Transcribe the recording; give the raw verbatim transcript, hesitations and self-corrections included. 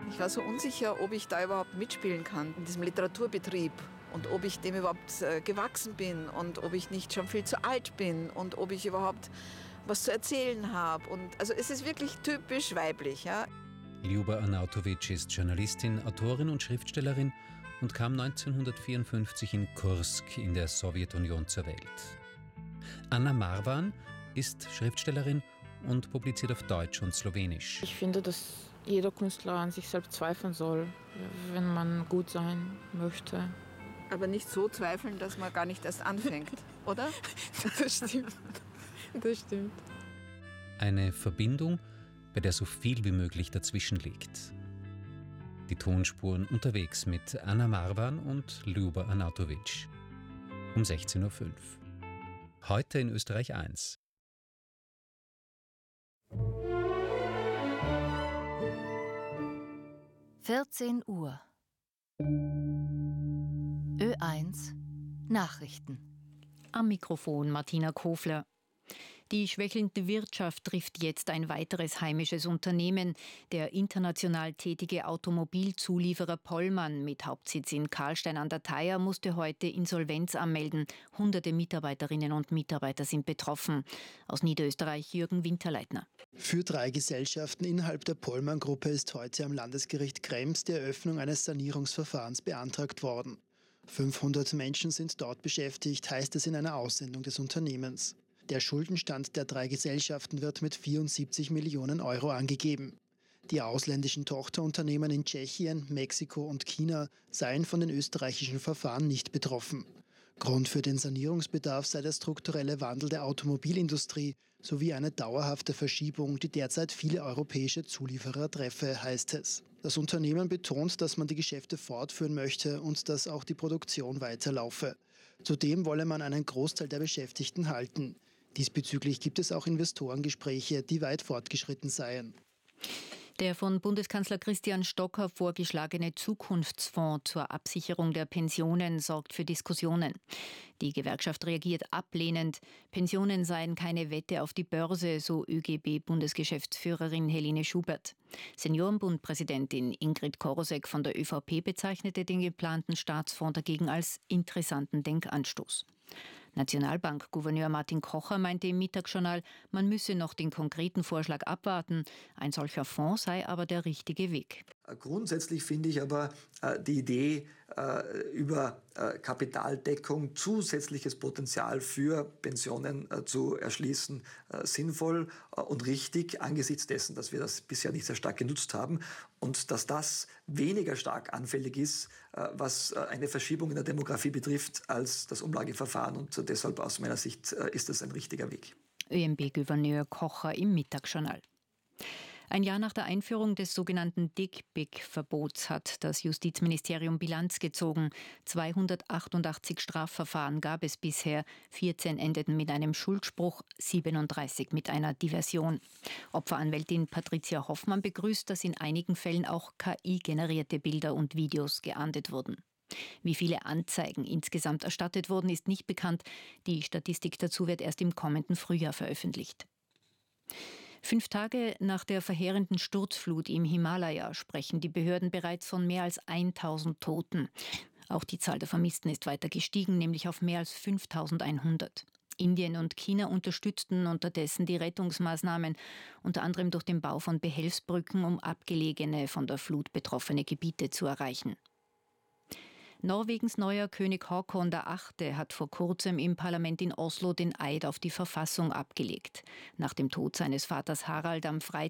Ich war so unsicher, ob ich da überhaupt mitspielen kann in diesem Literaturbetrieb und ob ich dem überhaupt äh, gewachsen bin und ob ich nicht schon viel zu alt bin und ob ich überhaupt was zu erzählen habe. Und also es ist wirklich typisch weiblich. Ja. Ljuba Arnautovic ist Journalistin, Autorin und Schriftstellerin und kam neunzehnhundertvierundfünfzig in Kursk in der Sowjetunion zur Welt. Anna Marwan ist Schriftstellerin und publiziert auf Deutsch und Slowenisch. Ich finde, dass jeder Künstler an sich selbst zweifeln soll, wenn man gut sein möchte. Aber nicht so zweifeln, dass man gar nicht erst anfängt, oder? Das stimmt. Das stimmt. Eine Verbindung, bei der so viel wie möglich dazwischen liegt. Die Tonspuren unterwegs mit Anna Marwan und Ljuba Arnautovic. Um sechzehn Uhr fünf. Heute in Österreich eins. vierzehn Uhr. Ö eins Nachrichten. Am Mikrofon Martina Kofler. Die schwächelnde Wirtschaft trifft jetzt ein weiteres heimisches Unternehmen. Der international tätige Automobilzulieferer Pollmann mit Hauptsitz in Karlstein an der Thaya musste heute Insolvenz anmelden. Hunderte Mitarbeiterinnen und Mitarbeiter sind betroffen. Aus Niederösterreich Jürgen Winterleitner. Für drei Gesellschaften innerhalb der Pollmann-Gruppe ist heute am Landesgericht Krems die Eröffnung eines Sanierungsverfahrens beantragt worden. fünfhundert Menschen sind dort beschäftigt, heißt es in einer Aussendung des Unternehmens. Der Schuldenstand der drei Gesellschaften wird mit vierundsiebzig Millionen Euro angegeben. Die ausländischen Tochterunternehmen in Tschechien, Mexiko und China seien von den österreichischen Verfahren nicht betroffen. Grund für den Sanierungsbedarf sei der strukturelle Wandel der Automobilindustrie sowie eine dauerhafte Verschiebung, die derzeit viele europäische Zulieferer treffe, heißt es. Das Unternehmen betont, dass man die Geschäfte fortführen möchte und dass auch die Produktion weiterlaufe. Zudem wolle man einen Großteil der Beschäftigten halten. Diesbezüglich gibt es auch Investorengespräche, die weit fortgeschritten seien. Der von Bundeskanzler Christian Stocker vorgeschlagene Zukunftsfonds zur Absicherung der Pensionen sorgt für Diskussionen. Die Gewerkschaft reagiert ablehnend. Pensionen seien keine Wette auf die Börse, so ÖGB-Bundesgeschäftsführerin Helene Schubert. Seniorenbundpräsidentin Ingrid Korosek von der ÖVP bezeichnete den geplanten Staatsfonds dagegen als interessanten Denkanstoß. Nationalbankgouverneur Martin Kocher meinte im Mittagsjournal, man müsse noch den konkreten Vorschlag abwarten. Ein solcher Fonds sei aber der richtige Weg. Grundsätzlich finde ich aber äh, die Idee äh, über äh, Kapitaldeckung, zusätzliches Potenzial für Pensionen äh, zu erschließen, äh, sinnvoll äh, und richtig angesichts dessen, dass wir das bisher nicht sehr stark genutzt haben und dass das weniger stark anfällig ist, äh, was äh, eine Verschiebung in der Demografie betrifft, als das Umlageverfahren. Und äh, deshalb aus meiner Sicht äh, ist das ein richtiger Weg. ÖMB-Gouverneur Kocher im Mittagsjournal. Ein Jahr nach der Einführung des sogenannten Dick-Pic-Verbots hat das Justizministerium Bilanz gezogen. zweihundertachtundachtzig Strafverfahren gab es bisher. vierzehn endeten mit einem Schuldspruch, siebenunddreißig mit einer Diversion. Opferanwältin Patricia Hoffmann begrüßt, dass in einigen Fällen auch K I-generierte Bilder und Videos geahndet wurden. Wie viele Anzeigen insgesamt erstattet wurden, ist nicht bekannt. Die Statistik dazu wird erst im kommenden Frühjahr veröffentlicht. Fünf Tage nach der verheerenden Sturzflut im Himalaya sprechen die Behörden bereits von mehr als tausend Toten. Auch die Zahl der Vermissten ist weiter gestiegen, nämlich auf mehr als fünftausendeinhundert. Indien und China unterstützten unterdessen die Rettungsmaßnahmen, unter anderem durch den Bau von Behelfsbrücken, um abgelegene, von der Flut betroffene Gebiete zu erreichen. Norwegens neuer König Haakon der Achte hat vor kurzem im Parlament in Oslo den Eid auf die Verfassung abgelegt. Nach dem Tod seines Vaters Harald am Freitag